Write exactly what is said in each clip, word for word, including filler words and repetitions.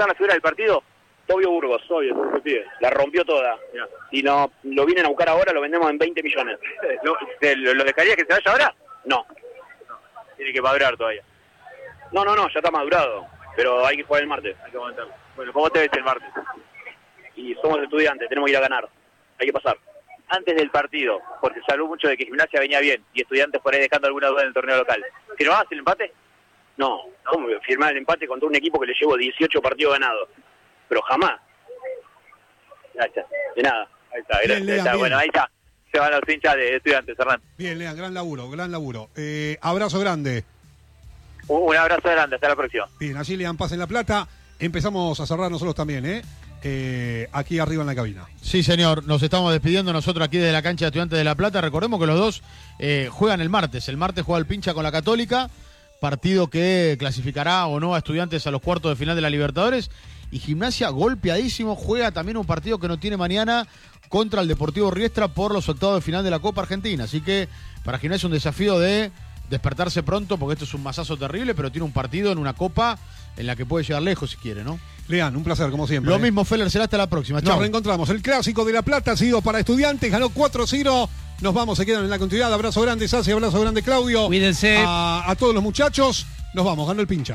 preguntar la figura del partido, Tobio Burgos, obvio, la rompió toda. Yeah. Si no lo vienen a buscar ahora, lo vendemos en veinte millones. ¿Lo, lo, lo dejarías que se vaya ahora? No. no. Tiene que madurar todavía. No, no, no, ya está madurado. Pero hay que jugar el martes. Hay que aguantarlo. Bueno, ¿cómo te ves el martes? Y somos estudiantes, tenemos que ir a ganar. Hay que pasar. Antes del partido, porque se habló mucho de que Gimnasia venía bien y Estudiantes por ahí dejando alguna duda en el torneo local. ¿Firmabas el empate? No, ¿cómo firmar el empate contra un equipo que le llevó dieciocho partidos ganados? Pero jamás. Ahí está, de nada. Ahí está, bien, Lean, está. Bueno, ahí está. Se van los hinchas de Estudiantes, Hernán. Bien, Lean, gran laburo, gran laburo. Eh, abrazo grande. Un, un abrazo grande, hasta la próxima. Bien, allí Lean Paz en La Plata. Empezamos a cerrar nosotros también, ¿eh? Eh, aquí arriba en la cabina. Sí, señor, nos estamos despidiendo nosotros aquí desde la cancha de Estudiantes de La Plata. Recordemos que los dos eh, juegan el martes. El martes juega el Pincha con la Católica, partido que clasificará o no a Estudiantes a los cuartos de final de la Libertadores. Y Gimnasia, golpeadísimo, juega también un partido que no tiene mañana contra el Deportivo Riestra por los octavos de final de la Copa Argentina. Así que para Gimnasia un desafío de despertarse pronto, porque esto es un masazo terrible, pero tiene un partido en una Copa en la que puede llegar lejos si quiere, ¿no? Lean, un placer, como siempre. Lo ¿eh? mismo, Feller, será hasta la próxima. Chao. Nos reencontramos. El clásico de La Plata ha sido para Estudiantes, ganó cuatro cero. Nos vamos, se quedan en la continuidad. Abrazo grande, Sasi, abrazo grande, Claudio. Cuídense. A, a todos los muchachos. Nos vamos, ganó el Pincha.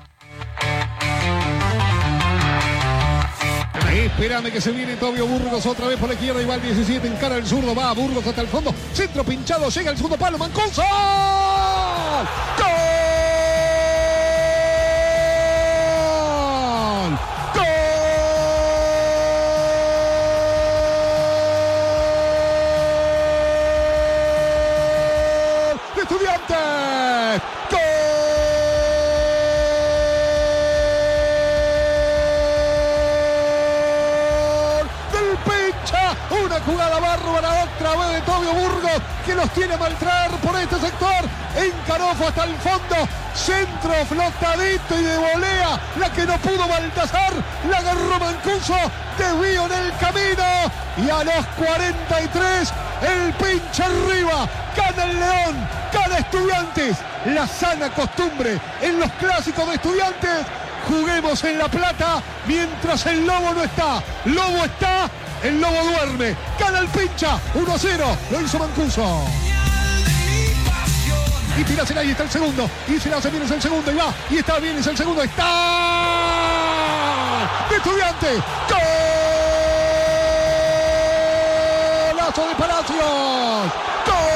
Espérame que se viene Tobio Burgos otra vez por la izquierda, igual diecisiete, encara el zurdo, va a Burgos hasta el fondo, centro pinchado, llega el segundo palo, Mancuso. ¡Gol! ¡Gol! ¡De Estudiantes! ¡Gol! Una jugada bárbara otra vez de Tobio Burgos, que los tiene a maltraer por este sector. Encaró hasta el fondo, centro flotadito y de volea, la que no pudo Baltazar, la agarró Mancuso, desvío en el camino, y a los cuarenta y tres el Pincha arriba, gana el León, gana Estudiantes. La sana costumbre en los clásicos de Estudiantes: juguemos en La Plata mientras el Lobo no está. Lobo está, el Lobo duerme. Gana el Pincha, uno a cero. Lo hizo Mancuso. Y tirásela y está el segundo. Y se la hace bien, es el segundo. Y va. Y está bien, es el segundo. Está. De Estudiantes. Golazo de Palacios. ¡Gol!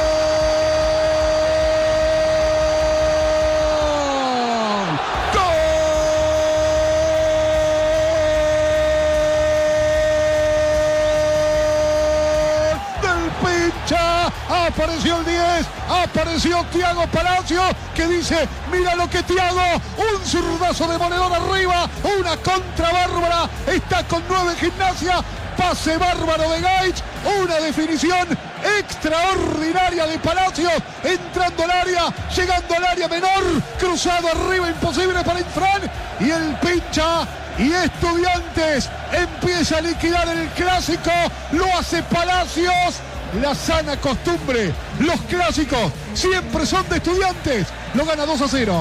Apareció el diez, apareció Thiago Palacio, que dice: mira lo que Thiago, un zurdazo de Monedón arriba, una contra bárbara, está con nueve Gimnasia, pase bárbaro de Gaich, una definición extraordinaria de Palacio, entrando al área, llegando al área menor, cruzado arriba, imposible para Infran, y el Pincha y Estudiantes empieza a liquidar el clásico, lo hace Palacios. La sana costumbre, los clásicos siempre son de Estudiantes. Lo gana dos a cero.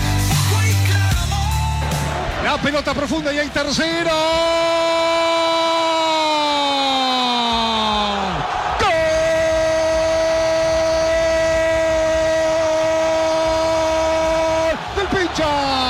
La pelota profunda y hay tercero. ¡Gol! Del Pincha.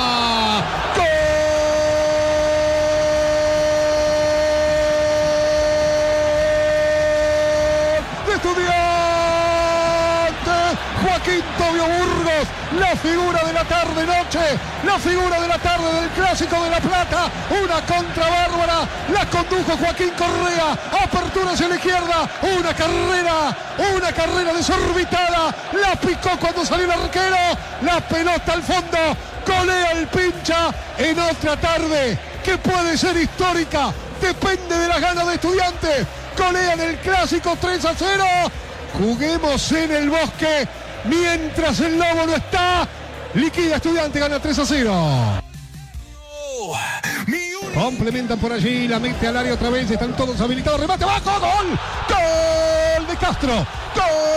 Tobio Burgos, la figura de la tarde-noche, la figura de la tarde del Clásico de La Plata, una contra bárbara, la condujo Joaquín Correa, apertura hacia la izquierda, una carrera, una carrera desorbitada, la picó cuando salió el arquero, la pelota al fondo, golea el Pincha en otra tarde que puede ser histórica, depende de las ganas de Estudiantes, golean el Clásico tres a cero, juguemos en el Bosque. Mientras el Lobo no está, liquida Estudiante, gana tres a cero. Complementan por allí, la mete al área otra vez, están todos habilitados, remate abajo, gol, gol de Castro, gol.